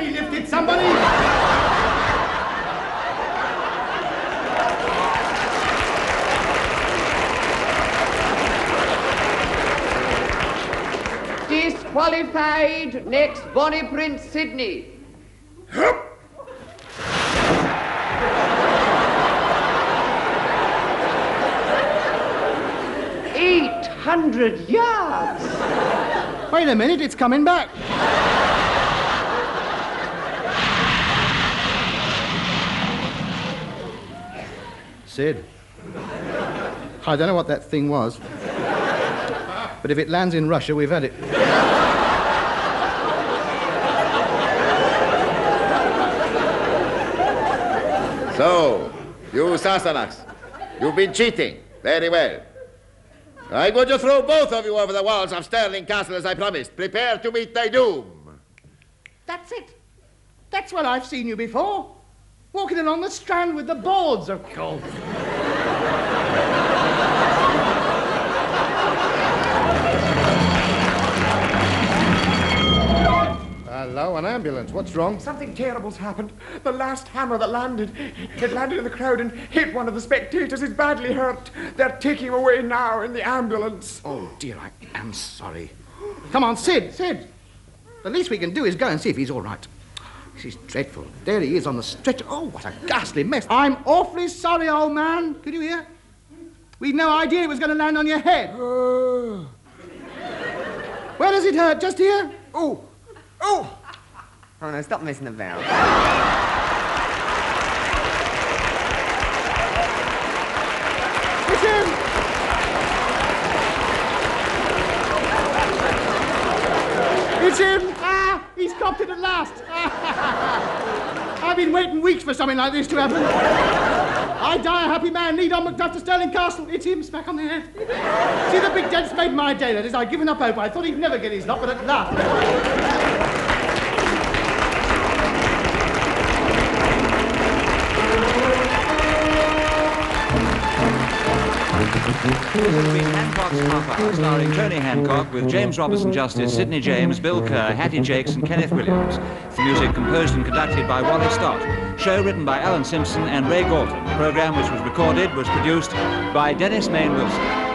me lift it, somebody! Disqualified. Next, Bonnie Prince Sydney. 800 yards. Wait a minute, it's coming back. Sid, I don't know what that thing was, but if it lands in Russia, we've had it. So, you Sassenachs, you've been cheating. Very well. I'm going to throw both of you over the walls of Stirling Castle as I promised. Prepare to meet thy doom. That's it. That's where I've seen you before. Walking along the Strand with the boards, of course. Hello, an ambulance. What's wrong? Something terrible's happened. The last hammer that landed, it landed in the crowd and hit one of the spectators. He's badly hurt. They're taking him away now in the ambulance. Oh, dear, I am sorry. Come on, Sid. The least we can do is go and see if he's all right. This is dreadful. There he is on the stretcher. Oh, what a ghastly mess. I'm awfully sorry, old man. Could you hear? We'd no idea it was going to land on your head. Where does it hurt? Just here? Oh, no, stop messing about. It's him! It's him! Ah, he's copped it at last. I've been waiting weeks for something like this to happen. I die a happy man, lead on Macduff to Stirling Castle. It's him, smack on the head. See, the big dent's made my day, that is. I'd given up hope. I thought he'd never get his lot, but at last. This has been Hancock's Half Hour, starring Tony Hancock with James Robinson Justice, Sidney James, Bill Kerr, Hattie Jakes and Kenneth Williams. The music composed and conducted by Wally Stott. Show written by Alan Simpson and Ray Galton. The programme which was recorded was produced by Dennis Main Wilson.